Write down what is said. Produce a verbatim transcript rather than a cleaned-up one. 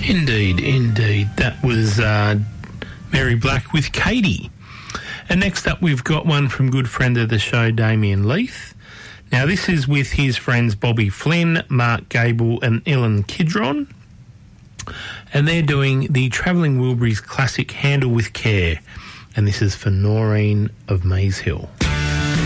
Indeed, indeed. That was uh, Mary Black with Katie. And next up we've got one from good friend of the show, Damien Leith. Now this is with his friends Bobby Flynn, Mark Gable and Ellen Kidron. And they're doing the Travelling Wilburys classic Handle with Care. And this is for Noreen of Maze Hill.